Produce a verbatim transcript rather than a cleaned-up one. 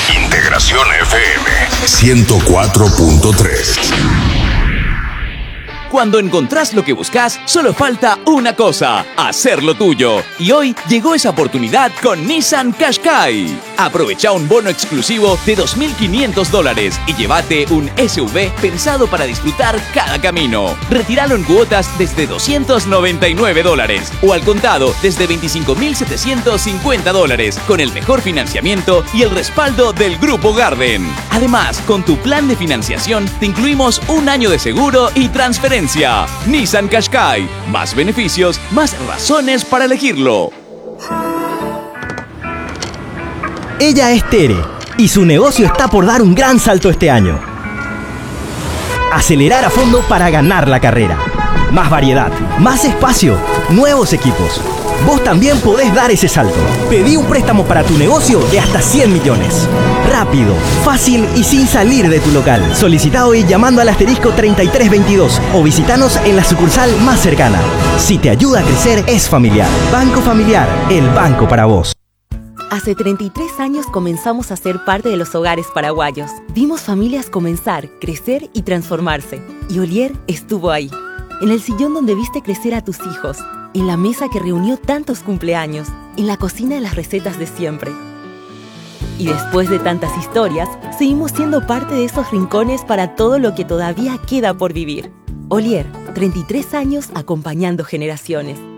Integración F M ciento cuatro punto tres. Cuando encontrás lo que buscas, solo falta una cosa: hacerlo tuyo. Y hoy llegó esa oportunidad con Nissan Qashqai. Aprovecha un bono exclusivo de dos mil quinientos dólares y llévate un S U V pensado para disfrutar cada camino. Retíralo en cuotas desde doscientos noventa y nueve dólares o al contado desde veinticinco mil setecientos cincuenta dólares con el mejor financiamiento y el respaldo del Grupo Garden. Además, con tu plan de financiación te incluimos un año de seguro y transferencia. Nissan Qashqai. Más beneficios, más razones para elegirlo. Ella es Tere y su negocio está por dar un gran salto este año. Acelerar a fondo para ganar la carrera. Más variedad, más espacio, nuevos equipos. Vos también podés dar ese salto. Pedí un préstamo para tu negocio de hasta cien millones. Rápido, fácil y sin salir de tu local. Solicita hoy llamando al asterisco treinta y tres veintidós o visitanos en la sucursal más cercana. Si te ayuda a crecer, es familiar. Banco Familiar, el banco para vos. Hace treinta y tres años comenzamos a ser parte de los hogares paraguayos. Vimos familias comenzar, crecer y transformarse. Y Olier estuvo ahí. En el sillón donde viste crecer a tus hijos. En la mesa que reunió tantos cumpleaños. En la cocina de las recetas de siempre. Y después de tantas historias, seguimos siendo parte de esos rincones para todo lo que todavía queda por vivir. Olier, treinta y tres años acompañando generaciones.